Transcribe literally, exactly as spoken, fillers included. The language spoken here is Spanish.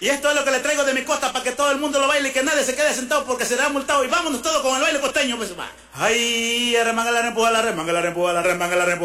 Y esto es lo que le traigo de mi costa para que todo el mundo lo baile y que nadie se quede sentado porque será multado. Y vámonos todos con el baile costeño, pues va. Ay, remanga la rempuja, la remanga la rempuja, la remanga la rempuja.